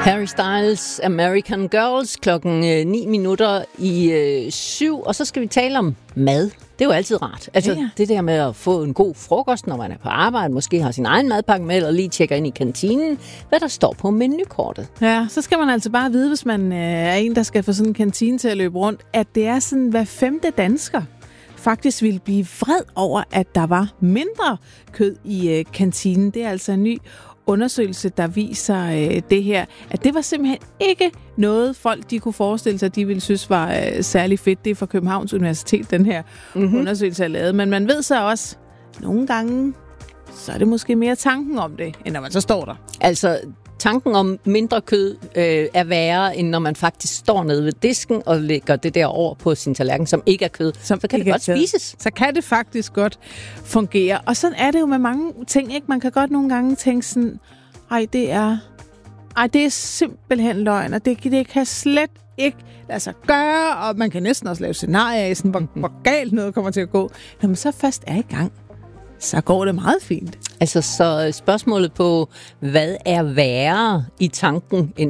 Harry Styles, American Girls, 7:09, og så skal vi tale om mad. Det er jo altid rart. Altså det der med at få en god frokost, når man er på arbejde, måske har sin egen madpakke med, eller lige tjekker ind i kantinen, hvad der står på menukortet. Ja, så skal man altså bare vide, hvis man er en, der skal få sådan en kantine til at løbe rundt, at det er sådan, hver 5. dansker faktisk ville blive vred over, at der var mindre kød i kantinen. Det er altså en ny undersøgelse, der viser det her, at det var simpelthen ikke noget, folk de kunne forestille sig, de ville synes var særlig fedt. Det er fra Københavns Universitet, den her undersøgelse er lavet. Men man ved så også, nogle gange, så er det måske mere tanken om det, end når man så står der. Altså, tanken om mindre kød er værre, end når man faktisk står nede ved disken og lægger det der over på sin tallerken, som ikke er kød. Så kan det godt spises. Så kan det faktisk godt fungere. Og sådan er det jo med mange ting, ikke? Man kan godt nogle gange tænke sådan, det er simpelthen løgn, og det kan slet ikke lade sig gøre, og man kan næsten også lave scenarier af, sådan, hvor galt noget kommer til at gå. Når man så først er i gang, så går det meget fint. Altså, så spørgsmålet på, hvad er værre i tanken end